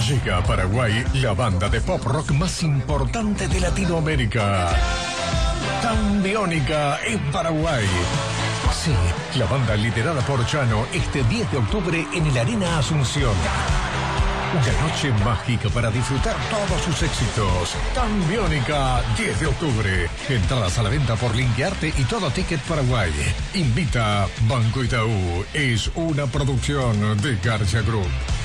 Llega a Paraguay la banda de pop rock más importante de Latinoamérica. Tambiónica en Paraguay. Sí, la banda liderada por Chano este 10 de octubre en el Arena Asunción. Una noche mágica para disfrutar todos sus éxitos. Tambiónica, 10 de octubre. Entradas a la venta por Linkearte y Todo Ticket Paraguay. Invita Banco Itaú. Es una producción de García Group.